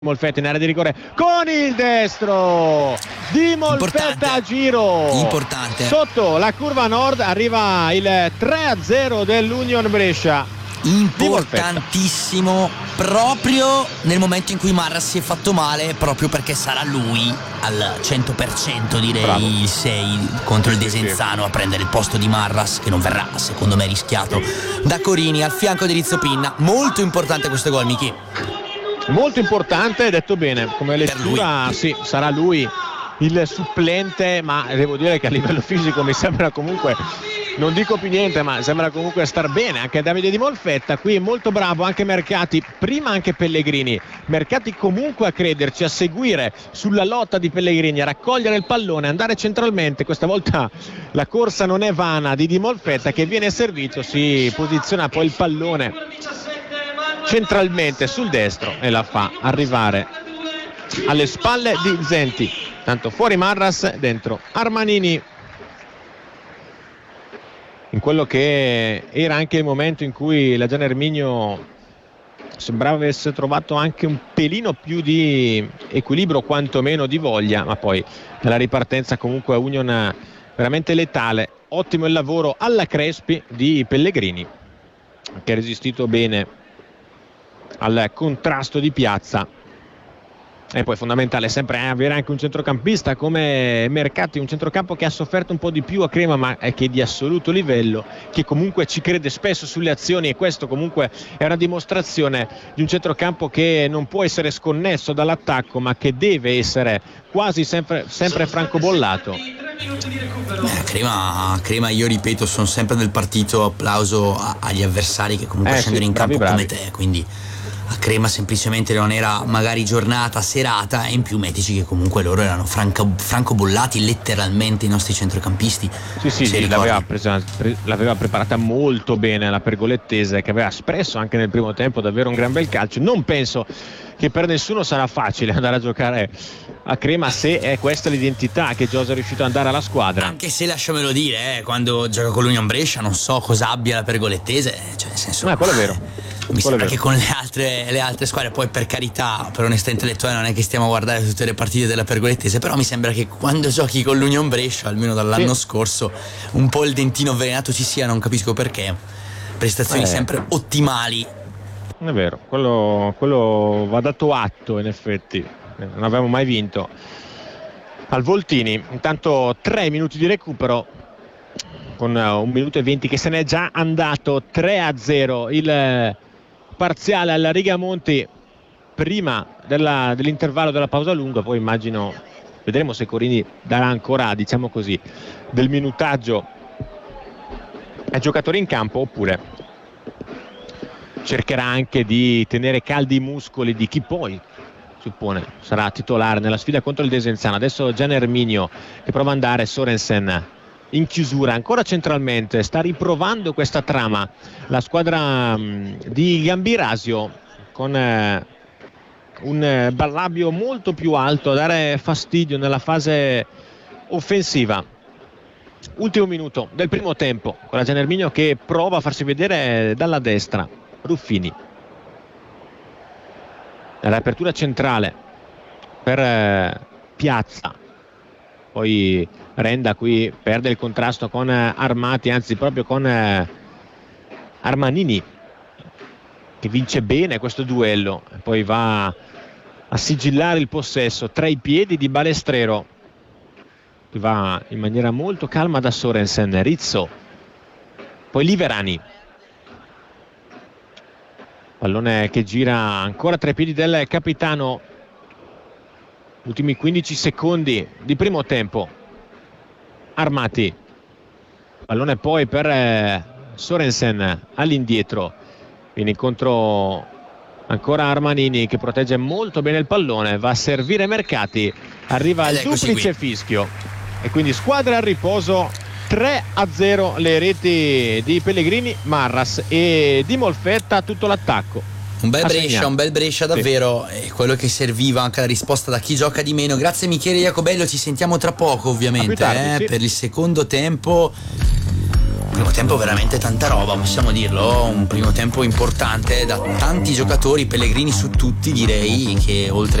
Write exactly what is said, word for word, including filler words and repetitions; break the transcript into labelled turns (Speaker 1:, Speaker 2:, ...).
Speaker 1: Molfetta in area di rigore con il destro di Molfetta a giro
Speaker 2: importante
Speaker 1: sotto la curva nord. Arriva il tre a zero dell'Union Brescia,
Speaker 2: importantissimo proprio nel momento in cui Marras si è fatto male, proprio perché sarà lui al cento per cento direi. Bravo. Il sei contro il Desenzano a prendere il posto di Marras, che non verrà secondo me rischiato da Corini al fianco di Rizzopinna. Molto importante questo gol, Michi.
Speaker 1: Molto importante, hai detto bene, come lettura sì, sarà lui il supplente, ma devo dire che a livello fisico mi sembra comunque, non dico più niente, ma sembra comunque star bene anche Davide Di Molfetta. Qui è molto bravo anche Mercati, prima anche Pellegrini. Mercati comunque a crederci, a seguire sulla lotta di Pellegrini, a raccogliere il pallone, andare centralmente. Questa volta la corsa non è vana di Di Molfetta, che viene servito, si posiziona poi il pallone centralmente sul destro e la fa arrivare alle spalle di Zenti. Tanto fuori Marras, dentro Armanini, in quello che era anche il momento in cui la Gian Erminio sembrava avesse trovato anche un pelino più di equilibrio, quantomeno di voglia, ma poi nella ripartenza comunque Union veramente letale. Ottimo il lavoro alla Crespi di Pellegrini, che ha resistito bene al contrasto di piazza. E poi fondamentale sempre è avere anche un centrocampista come Mercati, un centrocampo che ha sofferto un po' di più a Crema, ma è che è di assoluto livello, che comunque ci crede spesso sulle azioni, e questo comunque è una dimostrazione di un centrocampo che non può essere sconnesso dall'attacco, ma che deve essere quasi sempre, sempre francobollato.
Speaker 2: Eh, Crema, Crema, io ripeto, sono sempre del partito applauso agli avversari che comunque
Speaker 1: eh,
Speaker 2: scendono
Speaker 1: sì,
Speaker 2: in campo
Speaker 1: bravi,
Speaker 2: come
Speaker 1: bravi.
Speaker 2: te, quindi a Crema semplicemente non era magari giornata, serata, e in più mettici che comunque loro erano franca, francobollati letteralmente, i nostri centrocampisti.
Speaker 1: Sì sì, sì l'aveva, presa, pre, l'aveva preparata molto bene la pergolettese, che aveva espresso anche nel primo tempo davvero un gran bel calcio. Non penso che per nessuno sarà facile andare a giocare a Crema, se è questa l'identità che Giosa è riuscito ad andare alla squadra.
Speaker 2: Anche se, lasciamelo dire, eh, quando gioca con l'Union Brescia non so cosa abbia la pergolettese, cioè nel senso,
Speaker 1: no, quello è vero.
Speaker 2: Mi sembra che con le altre, le altre squadre, poi per carità, per onestà intellettuale, non è che stiamo a guardare tutte le partite della pergolettese, però mi sembra che quando giochi con l'Union Brescia, almeno dall'anno sì. scorso, un po' il dentino avvelenato ci sia, non capisco perché. Prestazioni eh. sempre ottimali.
Speaker 1: È vero, quello, quello va dato atto, in effetti non avevamo mai vinto al Voltini. Intanto tre minuti di recupero, con un minuto e venti che se n'è già andato. Tre a zero il parziale alla Rigamonti prima della, dell'intervallo della pausa lunga. Poi immagino, vedremo se Corini darà ancora, diciamo così, del minutaggio ai giocatori in campo, oppure cercherà anche di tenere caldi i muscoli di chi poi suppone sarà titolare nella sfida contro il Desenzano. Adesso Gian Erminio che prova ad andare, Sorensen in chiusura ancora centralmente, sta riprovando questa trama la squadra mh, di Gambirasio, con eh, un eh, Ballabio molto più alto a dare fastidio nella fase offensiva. Ultimo minuto del primo tempo, con la Gian Erminio che prova a farsi vedere dalla destra. Ruffini all'apertura centrale per eh, Piazza, poi Renda qui perde il contrasto con eh, Armati, anzi proprio con eh, Armanini, che vince bene questo duello, poi va a sigillare il possesso tra i piedi di Balestrero, che va in maniera molto calma da Sorensen. Rizzo, poi Liverani, pallone che gira ancora tra i piedi del capitano. Ultimi quindici secondi di primo tempo. Armati, pallone poi per eh, Sorensen all'indietro, viene incontro ancora Armanini che protegge molto bene il pallone, va a servire Mercati, arriva il duplice fischio e quindi squadra al riposo. Tre a zero le reti di Pellegrini, Marras e Di Molfetta, tutto l'attacco.
Speaker 2: Un bel Brescia, un bel Brescia davvero, sì. È quello che serviva anche la risposta da chi gioca di meno. Grazie Michele Iacobello, ci sentiamo tra poco ovviamente tardi, eh, sì. per il secondo tempo. primo tempo veramente tanta roba, possiamo dirlo, un primo tempo importante da tanti giocatori, Pellegrini su tutti direi, che oltre